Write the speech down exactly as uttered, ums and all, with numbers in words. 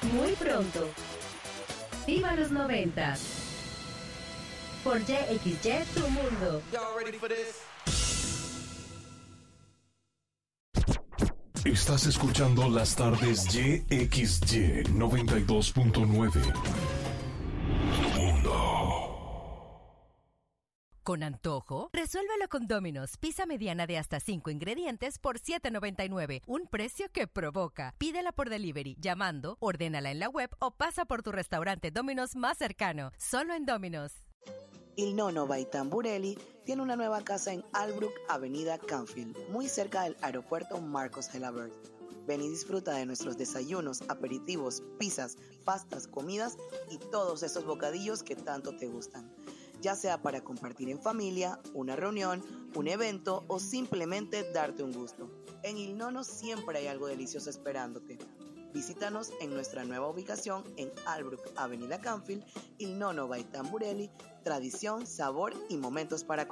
muy pronto. ¡Viva los noventa! Por Y X Y, tu mundo. Y'all ready for this? Estás escuchando las tardes Y X Y noventa y dos punto nueve. ¿Con antojo? Resuélvelo con Domino's. Pizza mediana de hasta cinco ingredientes por siete noventa y nueve. Un precio que provoca. Pídela por delivery, llamando, ordénala en la web o pasa por tu restaurante Domino's más cercano. Solo en Domino's. Il Nonno by Tamburelli tiene una nueva casa en Albrook, Avenida Canfield, muy cerca del aeropuerto Marcos Gelabert. Ven y disfruta de nuestros desayunos, aperitivos, pizzas, pastas, comidas y todos esos bocadillos que tanto te gustan. Ya sea para compartir en familia, una reunión, un evento o simplemente darte un gusto. En Il Nonno siempre hay algo delicioso esperándote. Visítanos en nuestra nueva ubicación en Albrook, Avenida Canfield, Il Nonno by Tamburelli, tradición, sabor y momentos para